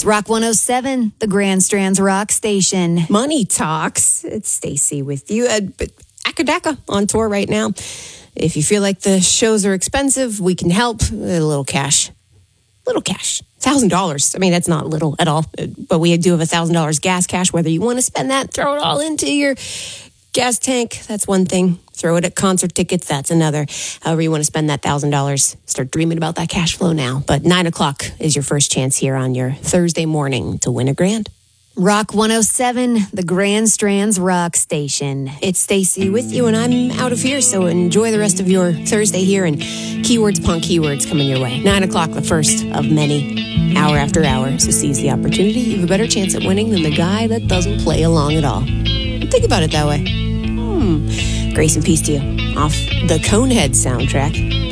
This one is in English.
Rock 107, the Grand Strands Rock Station. Money Talks. It's Stacy with you. Akadaka on tour right now. If you feel like the shows are expensive, we can help. A little cash. $1,000. I mean, that's not little at all. But we do have $1,000 gas cash. Whether you want to spend that, throw it all into your gas tank. That's one thing. Throw it at concert tickets. That's another. However you want to spend that $1,000, start dreaming about that cash flow now. But 9 o'clock is your first chance here on your Thursday morning to win $1,000. Rock 107, the Grand Strands Rock Station. It's Stacy with you, and I'm out of here, so enjoy the rest of your Thursday here, and keywords upon keywords coming your way. 9 o'clock, the first of many, hour after hour. So seize the opportunity. You have a better chance at winning than the guy that doesn't play along at all. Think about it that way. Grace and peace to you. Off the Conehead soundtrack.